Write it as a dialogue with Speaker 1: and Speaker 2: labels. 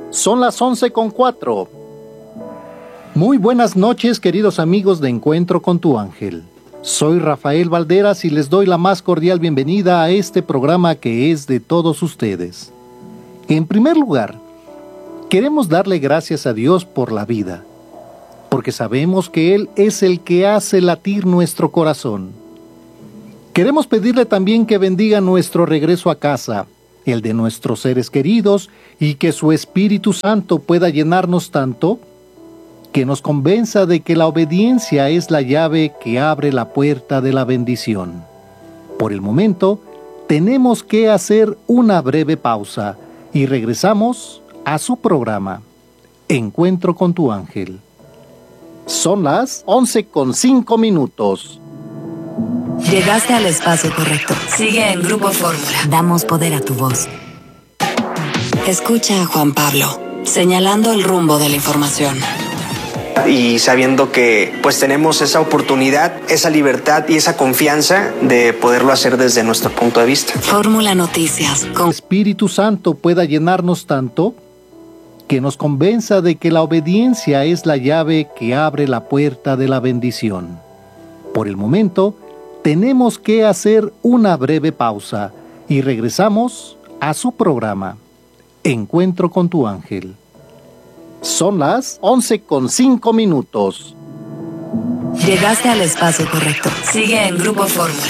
Speaker 1: Son las 11:04. Muy buenas noches, queridos amigos de Encuentro con tu Ángel. Soy Rafael Valderas y les doy la más cordial bienvenida a este programa que es de todos ustedes. En primer lugar, queremos darle gracias a Dios por la vida, porque sabemos que Él es el que hace latir nuestro corazón. Queremos pedirle también que bendiga nuestro regreso a casa, el de nuestros seres queridos, y que su Espíritu Santo pueda llenarnos tanto que nos convenza de que la obediencia es la llave que abre la puerta de la bendición. Por el momento, tenemos que hacer una breve pausa y regresamos a su programa, Encuentro con tu Ángel. Son las 11:05.
Speaker 2: Llegaste al espacio correcto. Sigue en Grupo Fórmula. Damos poder a tu voz. Escucha a Juan Pablo, señalando el rumbo de la información.
Speaker 3: Y sabiendo que pues tenemos esa oportunidad, esa libertad y esa confianza de poderlo hacer desde nuestro punto de vista.
Speaker 2: Fórmula Noticias.
Speaker 1: Con Espíritu Santo pueda llenarnos tanto que nos convenza de que la obediencia es la llave que abre la puerta de la bendición. Por el momento, tenemos que hacer una breve pausa y regresamos a su programa, Encuentro con tu Ángel. Son las 11:05.
Speaker 2: Llegaste al espacio correcto. Sigue en Grupo Fórmula.